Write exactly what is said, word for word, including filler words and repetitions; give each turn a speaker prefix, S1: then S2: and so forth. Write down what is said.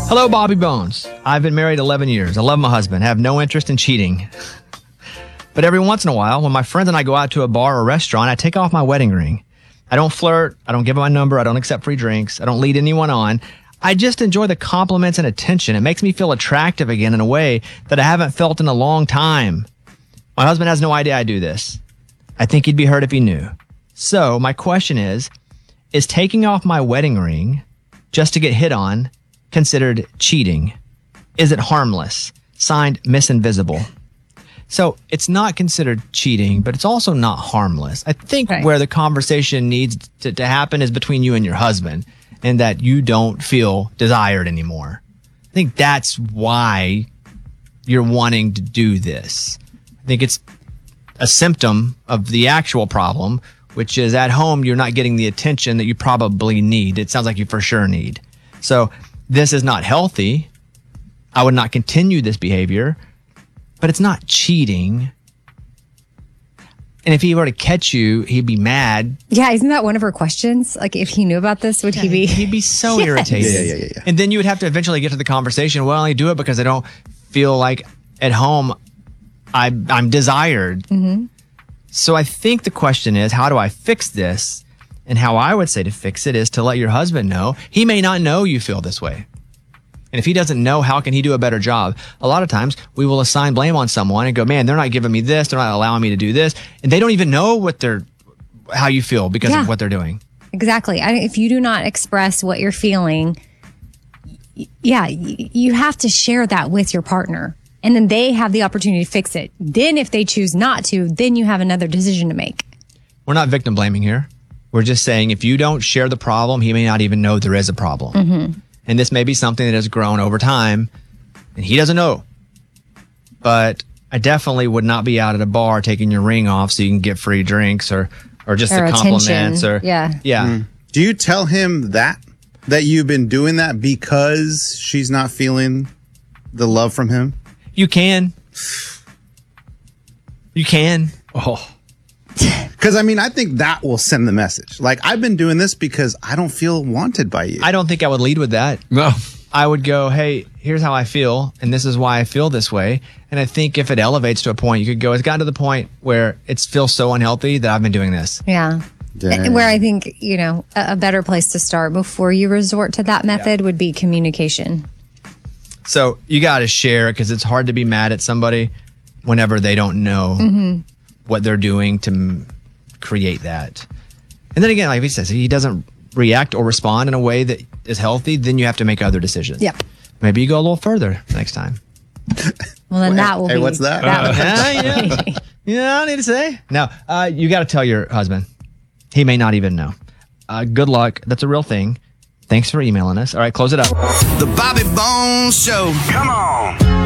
S1: Hello, Bobby Bones. I've been married eleven years. I love my husband, have no interest in cheating. But every once in a while, when my friends and I go out to a bar or restaurant, I take off my wedding ring. I don't flirt. I don't give my number. I don't accept free drinks. I don't lead anyone on. I just enjoy the compliments and attention. It makes me feel attractive again in a way that I haven't felt in a long time. My husband has no idea I do this. I think he'd be hurt if he knew. So my question is, is taking off my wedding ring just to get hit on considered cheating? Is it harmless? Signed, Miss Invisible. So it's not considered cheating, but it's also not harmless. I think right. where the conversation needs to, to happen is between you and your husband, and that you don't feel desired anymore. I think that's why you're wanting to do this. I think it's a symptom of the actual problem, which is at home, you're not getting the attention that you probably need. It sounds like you for sure need. So this is not healthy. I would not continue this behavior, but it's not cheating. And if he were to catch you, he'd be mad.
S2: Yeah, isn't that one of her questions? Like, if he knew about this, would
S1: yeah,
S2: he be?
S1: He'd be so yes. irritated.
S3: Yeah, yeah, yeah, yeah.
S1: And then you would have to eventually get to the conversation. Well, I do it because I don't feel like at home I, I'm desired.
S2: Mm-hmm.
S1: So I think the question is, how do I fix this? And how I would say to fix it is to let your husband know. He may not know you feel this way. And if he doesn't know, how can he do a better job? A lot of times we will assign blame on someone and go, man, they're not giving me this. They're not allowing me to do this. And they don't even know what they're, how you feel because
S2: yeah.
S1: of what they're doing.
S2: Exactly. I, if you do not express what you're feeling, y- yeah, y- you have to share that with your partner. And then they have the opportunity to fix it. Then if they choose not to, then you have another decision to make.
S1: We're not victim blaming here. We're just saying if you don't share the problem, he may not even know there is a problem.
S2: Mm-hmm.
S1: And this may be something that has grown over time and he doesn't know. But I definitely would not be out at a bar taking your ring off so you can get free drinks or, or just
S2: or
S1: the compliments.
S2: attention.
S1: Or
S2: Yeah.
S1: Yeah.
S3: Mm. Do you tell him that? That you've been doing that because she's not feeling the love from him?
S1: You can. You can. Oh.
S3: Because, I mean, I think that will send the message. Like, I've been doing this because I don't feel wanted by you.
S1: I don't think I would lead with that.
S4: No.
S1: I would go, hey, here's how I feel, and this is why I feel this way. And I think if it elevates to a point, you could go, it's gotten to the point where it feels so unhealthy that I've been doing this.
S2: Yeah.
S3: Dang.
S2: Where I think, you know, a, a better place to start before you resort to that method yeah. would be communication.
S1: So you got to share because it's hard to be mad at somebody whenever they don't know
S2: mm-hmm.
S1: what they're doing to m- create that. And then again, like he says, if he doesn't react or respond in a way that is healthy, then you have to make other decisions.
S2: Yep.
S1: Maybe you go a little further next time.
S2: Well, then
S3: Wait,
S2: that will
S3: hey,
S2: be.
S3: what's that?
S2: that
S1: Uh, yeah, yeah. yeah, I don't need to say. No, uh, you got to tell your husband. He may not even know. Uh, good luck. That's a real thing. Thanks for emailing us. All right, close it up.
S5: The Bobby Bones Show. Come on.